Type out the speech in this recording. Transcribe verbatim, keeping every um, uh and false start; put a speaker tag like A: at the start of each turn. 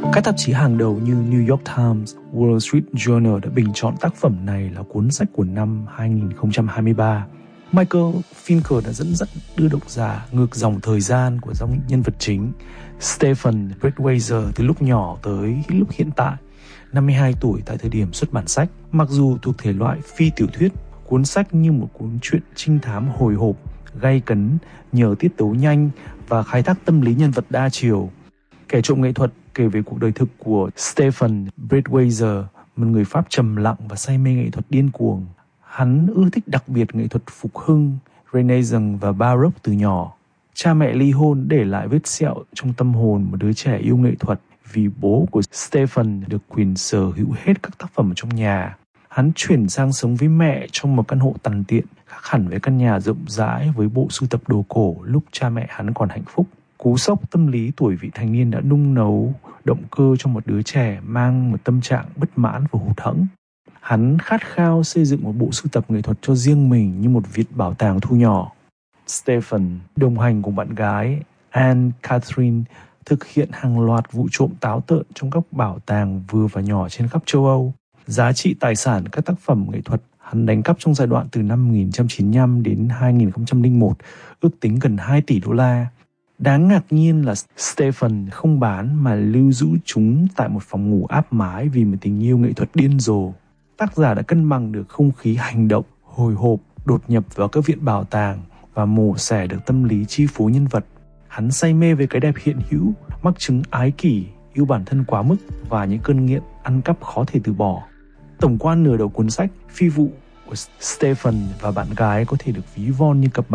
A: Các tạp chí hàng đầu như New York Times, Wall Street Journal đã bình chọn tác phẩm này là cuốn sách của năm hai không hai ba. Michael Finker đã dẫn dắt đưa độc giả ngược dòng thời gian của dòng nhân vật chính Stephen Bradwaser từ lúc nhỏ tới lúc hiện tại, năm mươi hai tuổi tại thời điểm xuất bản sách. Mặc dù thuộc thể loại phi tiểu thuyết, cuốn sách như một cuốn truyện trinh thám hồi hộp, gay cấn nhờ tiết tấu nhanh và khai thác tâm lý nhân vật đa chiều. Kẻ trộm nghệ thuật kể về cuộc đời thực của Stephen Bradwaser, một người Pháp trầm lặng và say mê nghệ thuật điên cuồng. Hắn ưa thích đặc biệt nghệ thuật phục hưng, Renaissance và Baroque từ nhỏ. Cha mẹ ly hôn để lại vết sẹo trong tâm hồn một đứa trẻ yêu nghệ thuật, vì bố của Stephen được quyền sở hữu hết các tác phẩm trong nhà. Hắn chuyển sang sống với mẹ trong một căn hộ tằn tiện, khác hẳn với căn nhà rộng rãi với bộ sưu tập đồ cổ lúc cha mẹ hắn còn hạnh phúc. Cú sốc tâm lý tuổi vị thành niên đã nung nấu động cơ trong một đứa trẻ mang một tâm trạng bất mãn và hụt hẫng. Hắn khát khao xây dựng một bộ sưu tập nghệ thuật cho riêng mình như một viện bảo tàng thu nhỏ. Stephen đồng hành cùng bạn gái Anne Catherine thực hiện hàng loạt vụ trộm táo tợn trong các bảo tàng vừa và nhỏ trên khắp châu Âu. Giá trị tài sản các tác phẩm nghệ thuật hắn đánh cắp trong giai đoạn từ năm một nghìn chín trăm chín mươi lăm đến hai không không một ước tính gần hai tỷ đô la. Đáng ngạc nhiên là Stephen không bán mà lưu giữ chúng tại một phòng ngủ áp mái vì một tình yêu nghệ thuật điên rồ. Tác giả đã cân bằng được không khí hành động, hồi hộp, đột nhập vào các viện bảo tàng và mổ xẻ được tâm lý chi phối nhân vật. Hắn say mê về cái đẹp hiện hữu, mắc chứng ái kỷ, yêu bản thân quá mức và những cơn nghiện ăn cắp khó thể từ bỏ. Tổng quan nửa đầu cuốn sách, phi vụ của Stephen và bạn gái có thể được ví von như cặp